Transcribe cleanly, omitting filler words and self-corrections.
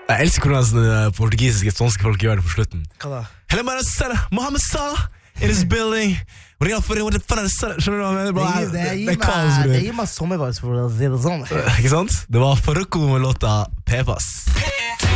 Jeg elsker hvordan sånne portugisiske, stonske folk gjør det på slutten. Hva da? Hello, Mohammed Salah in his building. Skjønner du hva jeg mener? Det gir meg sommervars for å si det sånn. Ikke sant? Det var Farruko med låta Pepas.